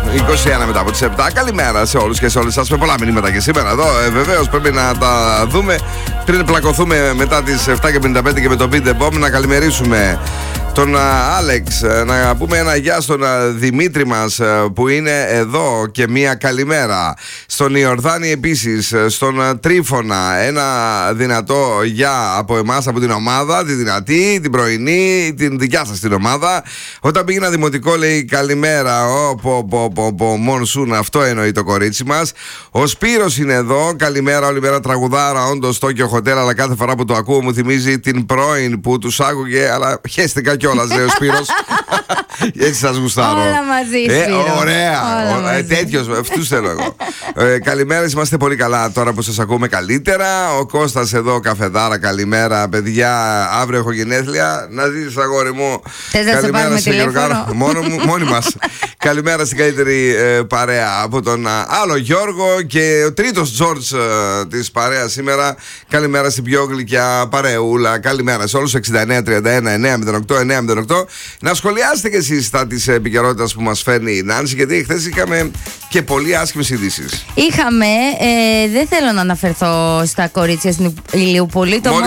21 μετά από τις 7. Καλημέρα σε όλους και σε όλες σας. Με πολλά μηνύματα και σήμερα εδώ. Βεβαίως πρέπει να τα δούμε πριν πλακωθούμε μετά τις 7:55 και με τον Beat the Bomb. Να καλημερίσουμε τον Άλεξ, να πούμε ένα γεια στον Δημήτρη μας που είναι εδώ και μία καλημέρα. Στον Ιορδάνη επίσης, στον Τρίφωνα ένα δυνατό γεια από εμάς, από την ομάδα, τη δυνατή, την πρωινή, την δικιά σας την ομάδα. Όταν πήγαινα δημοτικό λέει καλημέρα, Μονσούν, αυτό εννοεί το κορίτσι μας. Ο Σπύρος είναι εδώ, καλημέρα, όλη μέρα τραγουδάρα, όντως Τόκιο Χοτέλ, αλλά κάθε φορά που το ακούω μου θυμίζει την πρώην που τους άκουγε, αλλά χέστηκα κιόλας, λέει ο Σπύρος. Έτσι σας γουστάρω. Όλα μαζί, Σπύρο. Ωραία. Τέτοιος, αυτούς θέλω εγώ. Καλημέρα, είμαστε πολύ καλά τώρα που σας ακούμε καλύτερα. Ο Κώστας εδώ, καφεδάρα, καλημέρα, παιδιά. Αύριο έχω γενέθλια. Να ζήσεις, αγόρι μου. Θες να σε πάρουμε τηλέφωνο? Μόνοι μας. Καλημέρα στην καλύτερη παρέα από τον άλλο Γιώργο και ο τρίτος Τζόρτζ της παρέας σήμερα. Καλημέρα στην πιο γλυκιά παρεούλα. Καλημέρα σε όλους. 69 31 908 908. Να σχολιάσετε και εσείς τα της επικαιρότητας που μας φέρνει η Νάνση, γιατί χθες είχαμε και πολύ άσχημες ειδήσεις. Είχαμε, δεν θέλω να αναφερθώ στα κορίτσια στην Ηλιούπολη. Το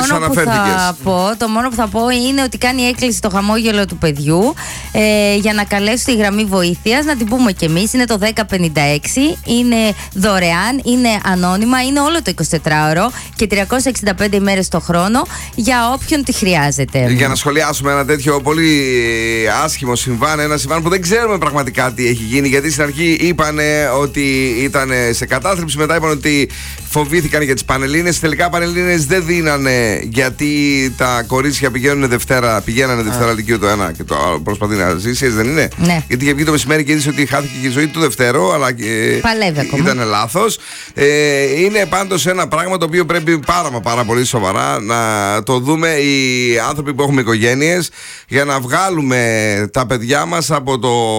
μόνο που θα πω είναι ότι κάνει έκκληση το χαμόγελο του παιδιού για να καλέσει τη γραμμή βοήθειας, να την πούμε κι εμείς. Είναι το 1056, είναι δωρεάν, είναι ανώνυμα, είναι όλο το 24ωρο και 365 ημέρες το χρόνο για όποιον τη χρειάζεται. Για να σχολιάσουμε ένα τέτοιο πολύ άσχημο συμβάν, ένα συμβάν που δεν ξέρουμε πραγματικά τι έχει γίνει, γιατί στην αρχή είπανε ότι ήταν σε κατάθλιψη, μετά είπαν ότι φοβήθηκαν για τις Πανελλήνες. Τελικά Πανελλήνες δεν δίνανε, γιατί τα κορίτσια πηγαίνανε Δευτέρα Λυκείου το ένα και το άλλο προσπαθεί να ζήσει, δεν είναι? Ναι. Γιατί είχε βγει το μεσημέρι και είδε ότι χάθηκε και η ζωή του Δευτέρου, αλλά ήταν λάθος. Είναι πάντως ένα πράγμα το οποίο πρέπει πάρα πολύ σοβαρά να το δούμε οι άνθρωποι που έχουμε οικογένειες, για να βγάλουμε τα παιδιά μας από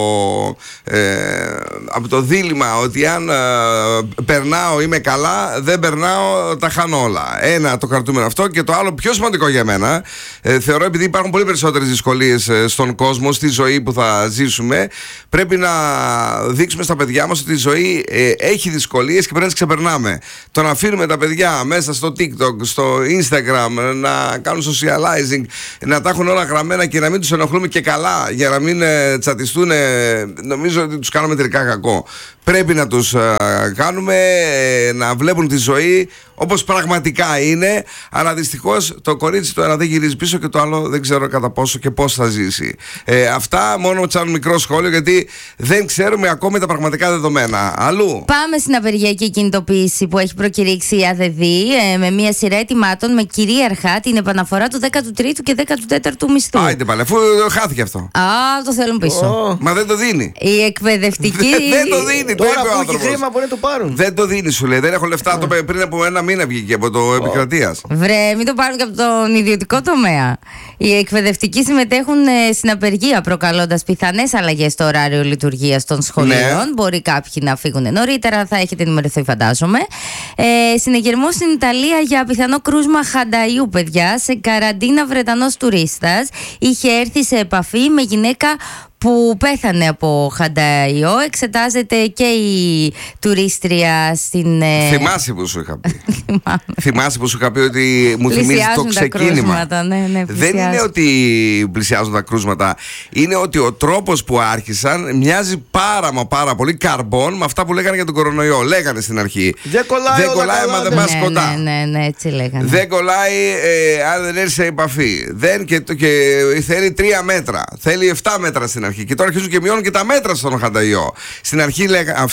το δίλημμα ότι αν περνάω είμαι καλά, δεν περνάω τα χάνω όλα. Ένα, το κρατούμενο αυτό, και το άλλο πιο σημαντικό για μένα, θεωρώ, επειδή υπάρχουν πολύ περισσότερες δυσκολίες στον κόσμο, στη ζωή που θα ζήσουμε, πρέπει να δείξουμε στα παιδιά μας ότι η ζωή έχει δυσκολίες και πρέπει να τις ξεπερνάμε. Το να αφήνουμε τα παιδιά μέσα στο TikTok, στο Instagram, να κάνουν socializing, να τα έχουν όλα γραμμένα και να μην τους ενοχλούμε και καλά, για να μην τσατιστούν, νομίζω ότι τους κάνουμε τελικά κακό. Πρέπει να τους κάνουμε να βλέπουν τη ζωή όπως πραγματικά είναι, αλλά δυστυχώς το κορίτσι το ένα δεν γυρίζει πίσω και το άλλο δεν ξέρω κατά πόσο και πώς θα ζήσει. Αυτά μόνο σαν μικρό σχόλιο, γιατί δεν ξέρουμε ακόμη τα πραγματικά δεδομένα. Αλλού. Πάμε στην απεργιακή κινητοποίηση που έχει προκηρύξει η ΑΔΔ με μια σειρά αιτημάτων με κυρίαρχα την επαναφορά του 13ου και 14ου μισθού. Άιντε πάλι, αφού χάθηκε αυτό. Το θέλουν πίσω. Μα δεν το δίνει. Η εκπαιδευτική. Δεν το δίνει. Τώρα που έχει χρήμα μπορεί να το πάρουν. Δεν το δίνει, σου λέει. Δεν έχω λεφτά. Πριν από ένα μήνα βγήκε από το Επικρατείας. Βρε, μην το πάρουν και από τον ιδιωτικό τομέα. Οι εκπαιδευτικοί συμμετέχουν στην απεργία, προκαλώντας πιθανές αλλαγές στο ωράριο λειτουργίας των σχολείων. Ναι. Μπορεί κάποιοι να φύγουν νωρίτερα, θα έχετε ενημερωθεί, φαντάζομαι. Συνεγερμό στην Ιταλία για πιθανό κρούσμα χανταϊού, παιδιά. Σε καραντίνα Βρετανός τουρίστας είχε έρθει σε επαφή με γυναίκα που πέθανε από χανταϊό. Εξετάζεται και η τουρίστρια στην. Θυμάσαι που σου είχα πει. Θυμάσαι που σου είχα πει ότι μου θυμίζει το ξεκίνημα. Ναι, δεν είναι ότι πλησιάζουν τα κρούσματα. Είναι ότι ο τρόπος που άρχισαν μοιάζει πάρα πολύ καρμπόν με αυτά που λέγανε για τον κορονοϊό. Λέγανε στην αρχή. Δεν κολλάει, μα δεν πας κοντά. Ναι, έτσι λέγανε. Δεν κολλάει αν δεν έρθει σε επαφή. Και θέλει 3 μέτρα. Θέλει 7 μέτρα στην αρχή. Και τώρα αρχίζουν και μειώνουν και τα μέτρα στον χανταϊό. Στην αρχή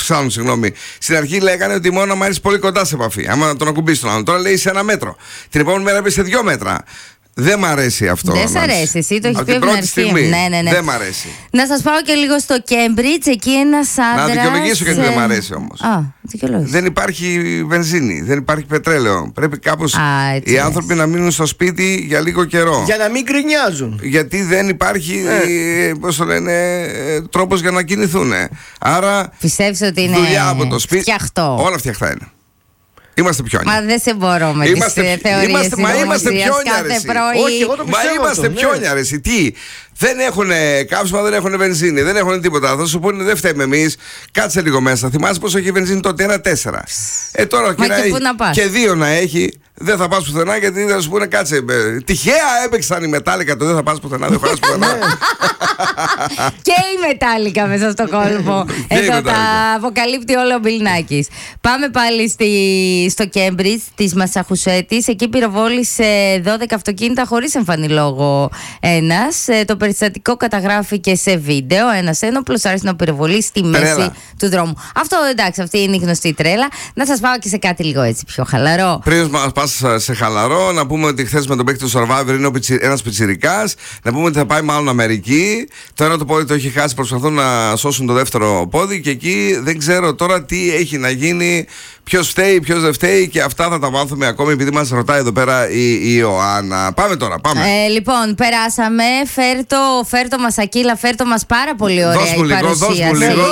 λέγανε ότι μόνο άμα έρθει πολύ κοντά σε επαφή. Άμα τον ακουμπήσει τον άλλον. Τώρα λέει σε 1 μέτρο. Την επόμενη μέρα πει σε 2 μέτρα. Δεν μ' αρέσει αυτό. Δεν σ' αρέσει, εσύ το έχεις πει από την αρχή. Ναι. Δεν μ' αρέσει. Να σας πάω και λίγο στο Κέμπριτζ. Εκεί ένας άντρας. Να δικαιολογήσω γιατί δεν μ' αρέσει όμως. Δεν υπάρχει βενζίνη, δεν υπάρχει πετρέλαιο. Πρέπει κάπως οι άνθρωποι να μείνουν στο σπίτι για λίγο καιρό. Για να μην γκρινιάζουν. Γιατί δεν υπάρχει, πώς το λένε, τρόπος για να κινηθούν. Άρα πιστεύεις ότι είναι δουλειά από το σπίτι. φτιαχτό? Όλα φτιαχτά είναι. Είμαστε πιόνια. Μα δεν σε μπορώ με τις θεωρίες είμαστε πιόνια, κάθε πρωί. Όχι, εγώ το πιστεύω. Μα είμαστε αυτό, πιόνια, ρε. Τι, δεν έχουν κάψιμα, δεν έχουν βενζίνη, δεν έχουν τίποτα. Θα σου πούνε δεν φταίμε εμείς. Κάτσε λίγο μέσα. Θυμάσαι πόσο έχει βενζίνη τότε? 1,4. Τώρα και 2 να έχει. Δεν θα πας πουθενά, γιατί θα σου πούνε κάτσε. Τυχαία έπαιξαν οι Μετάλλικα, το δεν θα πας πουθενά, δεν χωράς πουθενά. Και η Μετάλλικα μέσα στο κόλπο. Εδώ τα αποκαλύπτει όλο ο Μπιλνάκης. Πάμε πάλι στο Κέμπριτζ της Μασαχουσέτης. Εκεί πυροβόλησε 12 αυτοκίνητα χωρίς εμφανή λόγο ένας. Το περιστατικό καταγράφηκε σε βίντεο. Ένας ένοπλος άρχισε να πυροβολεί στη μέση του δρόμου. Αυτό εντάξει, αυτή είναι η γνωστή τρέλα. Να σας πάω και σε κάτι λίγο έτσι πιο χαλαρό. Πριν μας πας σε χαλαρό, να πούμε ότι χθες με τον παίκτη του Survivor είναι ένας πιτσιρικάς. Να πούμε ότι θα πάει μάλλον Αμερική. Το ένα το πόδι το έχει χάσει, προσπαθούν να σώσουν το δεύτερο πόδι. Και εκεί δεν ξέρω τώρα τι έχει να γίνει, ποιος φταίει, ποιος δεν φταίει. Και αυτά θα τα μάθουμε ακόμη, επειδή μας ρωτάει εδώ πέρα η Ιωάννα. Πάμε τώρα, πάμε. Λοιπόν, περάσαμε. Φέρτο μας Ακύλα, φέρτο μας πάρα πολύ ωραία η παρουσίαση. Δώσ' μου λίγο.